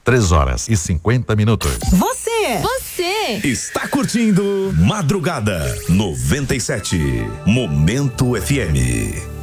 3h50. Você está curtindo Madrugada 97, Momento FM.